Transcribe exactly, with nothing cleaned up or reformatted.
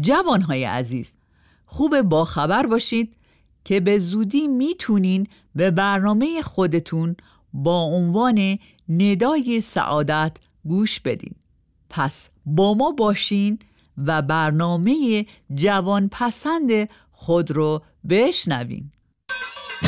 جوانهای عزیز، خوب با خبر باشید که به زودی میتونین به برنامه خودتون با عنوان ندای سعادت گوش بدین. پس با ما باشین و برنامه جوان پسند خود رو بشنوین.